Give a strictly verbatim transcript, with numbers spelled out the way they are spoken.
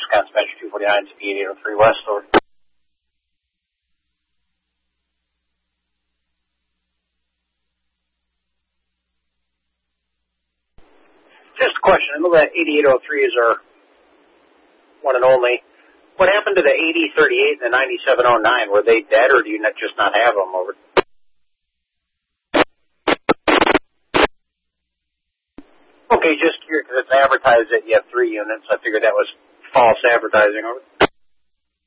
Wisconsin Metro two forty-nine to B eighty-eight oh three West, over. Just a question. I know that eighty-eight oh three is our one and only. What happened to the eighty thirty-eight and the ninety-seven oh nine? Were they dead, or do you not just not have them over? Okay, just curious, because it's advertised that you have three units. I figured that was false advertising over.